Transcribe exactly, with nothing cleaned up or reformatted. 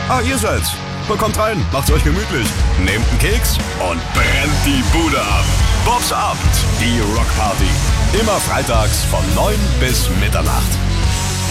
Ah, ihr seid's. Kommt rein, macht's euch gemütlich. Nehmt einen Keks und brennt die Bude ab. Bobs Abend, die Rockparty. Immer freitags von neun bis Mitternacht.